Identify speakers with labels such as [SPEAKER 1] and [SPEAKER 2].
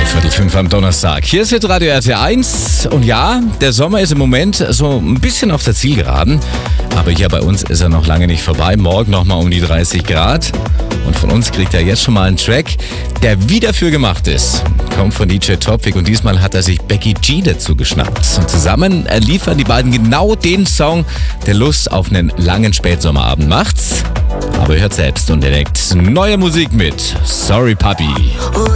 [SPEAKER 1] 4:45 am Donnerstag. Hier ist jetzt Radio RT1 und ja, der Sommer ist im Moment so ein bisschen auf der Zielgeraden, aber hier bei uns ist er noch lange nicht vorbei. Morgen nochmal um die 30 Grad und von uns kriegt er jetzt schon mal einen Track, der wie dafür gemacht ist. Kommt von DJ Topic und diesmal hat er sich Becky G dazu geschnappt. Und zusammen liefern die beiden genau den Song, der Lust auf einen langen Spätsommerabend macht. Aber hört selbst und entdeckt neue Musik mit Sorry Puppy.